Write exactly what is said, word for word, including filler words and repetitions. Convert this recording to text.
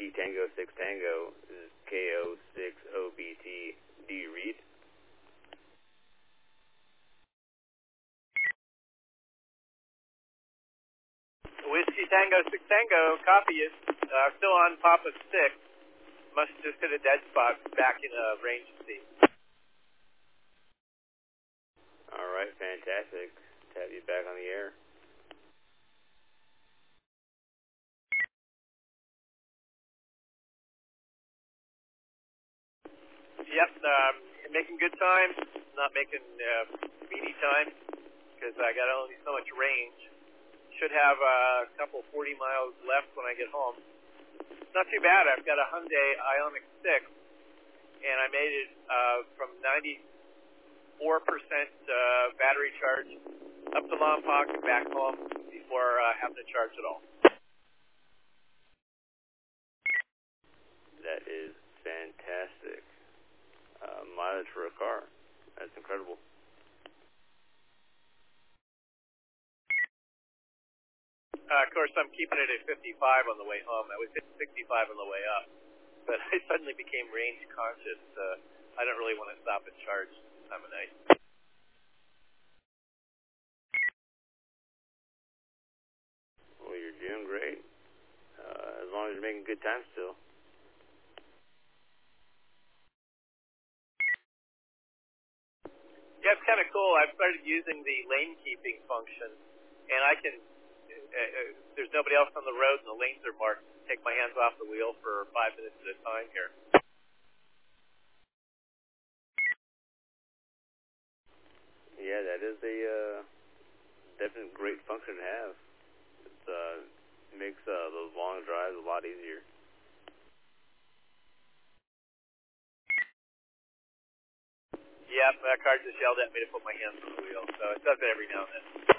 Whiskey Tango six Tango. This is K O six O B T. Do you read? Whiskey Tango six Tango, copy you. Uh, still on Papa six. Must just hit a dead spot back in uh, range C. All right, fantastic. To have you back on the air. Yep, um, making good time, not making uh, speedy time, because I got only so much range. Should have uh, a couple forty miles left when I get home. Not too bad. I've got a Hyundai Ioniq six, and I made it uh, from ninety-four percent uh, battery charge up to Lompoc and back home before uh, having to charge at all. That is fantastic. Uh, mileage for a car. That's incredible. Uh, of course, I'm keeping it at fifty-five on the way home. I was hitting sixty-five on the way up, but I suddenly became range conscious. Uh, I don't really want to stop and charge this time of night. Well, you're doing great. Uh, as long as you're making good time still. Yeah, it's kind of cool. I've started using the lane keeping function, and I can, uh, uh, there's nobody else on the road and the lanes are marked, take my hands off the wheel for five minutes at a time here. Yeah, that is a uh, definite great function to have. It uh, makes uh, those long drives a lot easier. Yep, that car just yelled at me to put my hands on the wheel, so it does it every now and then.